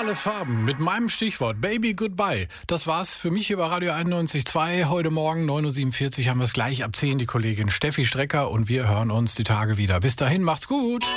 Alle Farben mit meinem Stichwort Baby Goodbye. Das war's für mich über Radio 91.2. Heute Morgen 9.47 Uhr haben wir es gleich ab 10, die Kollegin Steffi Strecker, und wir hören uns die Tage wieder. Bis dahin, macht's gut.